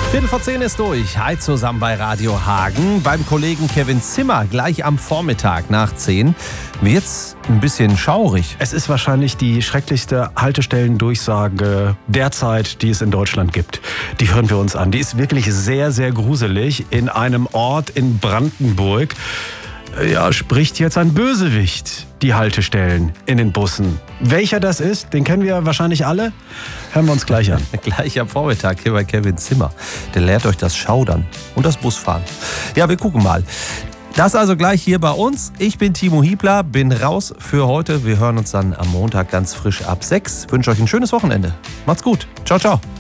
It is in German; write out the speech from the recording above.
10:15 ist durch. Hi zusammen bei Radio Hagen. Beim Kollegen Kevin Zimmer gleich am Vormittag nach 10 wird's ein bisschen schaurig. Es ist wahrscheinlich die schrecklichste Haltestellendurchsage derzeit, die es in Deutschland gibt. Die hören wir uns an. Die ist wirklich sehr, sehr gruselig. In einem Ort in Brandenburg spricht jetzt ein Bösewicht die Haltestellen in den Bussen. Welcher das ist, den kennen wir wahrscheinlich alle. Hören wir uns gleich an. Gleich am Vormittag hier bei Kevin Zimmer. Der lehrt euch das Schaudern und das Busfahren. Ja, wir gucken mal. Das also gleich hier bei uns. Ich bin Timo Hiebler, bin raus für heute. Wir hören uns dann am Montag ganz frisch ab 6. Wünsche euch ein schönes Wochenende. Macht's gut. Ciao, ciao.